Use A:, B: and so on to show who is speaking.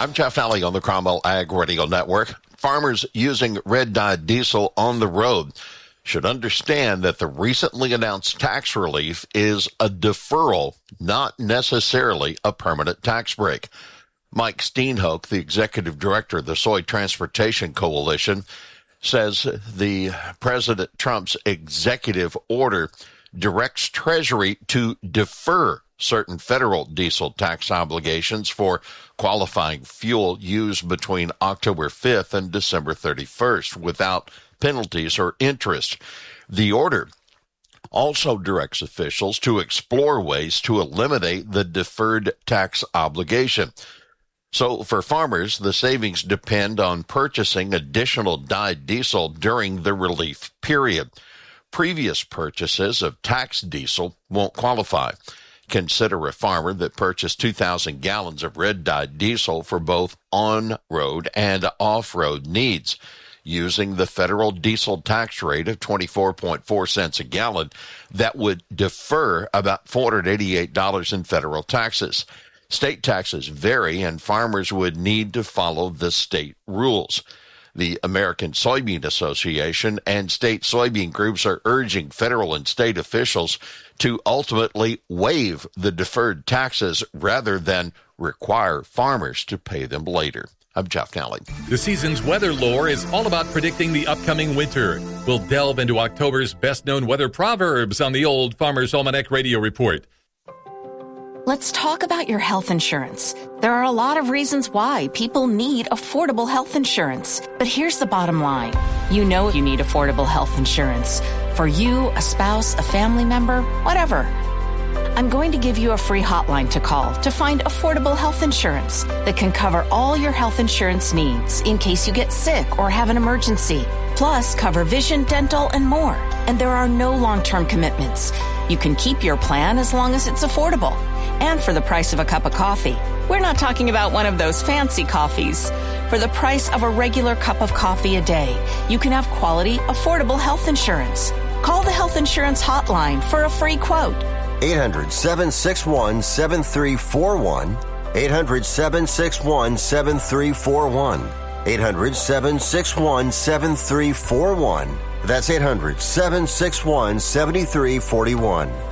A: I'm Jeff Nally on the Cromwell Ag Radio Network. Farmers using red-dyed diesel on the road should understand that the recently announced tax relief is a deferral, not necessarily a permanent tax break. Mike Steenhoek, the executive director of the Soy Transportation Coalition, says the President Trump's executive order directs Treasury to defer certain federal diesel tax obligations for qualifying fuel used between October 5th and December 31st without penalties or interest. The order also directs officials to explore ways to eliminate the deferred tax obligation. So for farmers, the savings depend on purchasing additional dyed diesel during the relief period. Previous purchases of tax diesel won't qualify. Consider a farmer that purchased 2,000 gallons of red-dyed diesel for both on-road and off-road needs. Using the federal diesel tax rate of 24.4 cents a gallon, that would defer about $488 in federal taxes. State taxes vary, and farmers would need to follow the state rules. The American Soybean Association and state soybean groups are urging federal and state officials to ultimately waive the deferred taxes rather than require farmers to pay them later. I'm Jeff Nally.
B: The season's weather lore is all about predicting the upcoming winter. We'll delve into October's best-known weather proverbs on the Old Farmer's Almanac Radio Report.
C: Let's talk about your health insurance. There are a lot of reasons why people need affordable health insurance. But here's the bottom line. You know you need affordable health insurance. For you, a spouse, a family member, whatever. I'm going to give you a free hotline to call to find affordable health insurance that can cover all your health insurance needs in case you get sick or have an emergency. Plus, cover vision, dental, and more. And there are no long-term commitments. You can keep your plan as long as it's affordable. And for the price of a cup of coffee. We're not talking about one of those fancy coffees. For the price of a regular cup of coffee a day, you can have quality, affordable health insurance. Call the Health Insurance Hotline for a free quote.
D: 800-761-7341. 800-761-7341. 800-761-7341. That's 800-761-7341.